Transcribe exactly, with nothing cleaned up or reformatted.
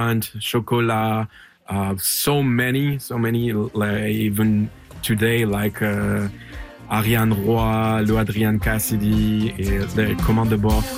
Hunt, Chocolat, uh, so many, so many, like even today, like uh, Ariane Roy, le Adrian Cassidy, et the Commander Board.